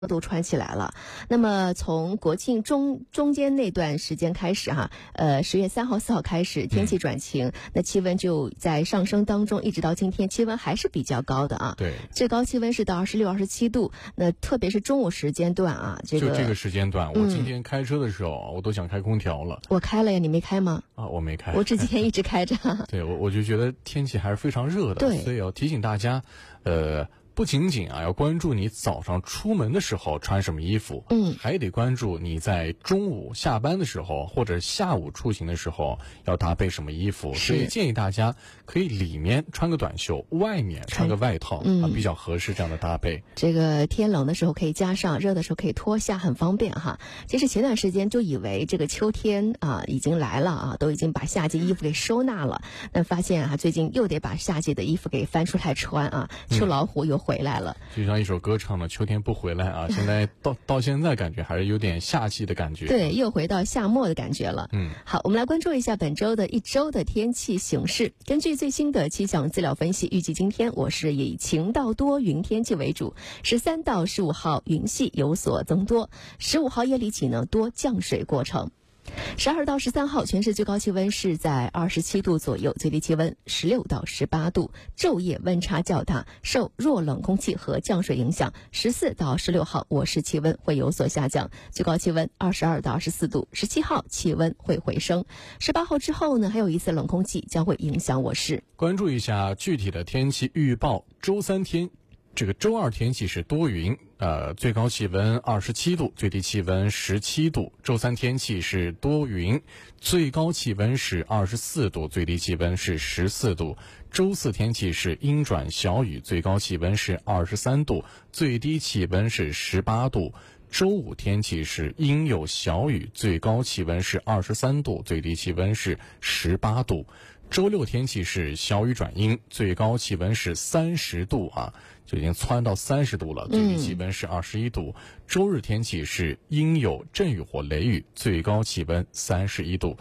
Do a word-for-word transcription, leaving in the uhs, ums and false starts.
都穿起来了。那么从国庆中中间那段时间开始哈，呃，十月三号、四号开始天气转晴，嗯、那气温就在上升当中，一直到今天气温还是比较高的啊。 对， 最高气温是到二十六、二十七度。那特别是中午时间段啊，这个就这个时间段，我今天开车的时候，嗯、我都想开空调了。 我开了呀，你没开吗？ 啊，我没开， 我这几天一直开着。 对，我我就觉得天气还是非常热的， 对， 所以要提醒大家，呃。不仅仅啊要关注你早上出门的时候穿什么衣服， 嗯， 还得关注你在中午下班的时候或者下午出行的时候要搭配什么衣服。所以建议大家可以里面穿个短袖，外面穿个外套，嗯、啊，比较合适这样的搭配。 这个天冷的时候可以加上，热的时候可以脱下，很方便哈。其实前段时间就以为这个秋天啊已经来了啊，都已经把夏季衣服给收纳了，但发现啊最近又得把夏季的衣服给翻出来穿啊，秋老虎又回来了。 就像一首歌唱的秋天不回来啊，现在到到现在感觉还是有点夏季的感觉。 对，又回到夏末的感觉了。 嗯， 好，我们来关注一下本周的一周的天气形势。根据最新的气象资料分析，预计今天我市以晴到多云天气为主，十三到十五号云系有所增多，十五号夜里起呢多降水过程。十二到十三号全市最高气温是在二十七度左右，最低气温十六到十八度，昼夜温差较大，受弱冷空气和降水影响，十四到十六号我市气温会有所下降，最高气温二十二到二十四度，十七号气温会回升，十八号之后呢还有一次冷空气将会影响我市。 关注一下具体的天气预报，周三天这个周二天气是多云，呃，最高气温二十七度，最低气温十七度。周三天气是多云，最高气温是二十四度，最低气温是十四度。周四天气是阴转小雨，最高气温是二十三度，最低气温是十八度。周五天气是阴有小雨，最高气温是二十三度，最低气温是十八度。周六天气是小雨转阴，最高气温是三十度啊，就已经窜到三十度了，最低气温是二十一度。嗯、周日天气是阴有阵雨或雷雨，最高气温三十一度，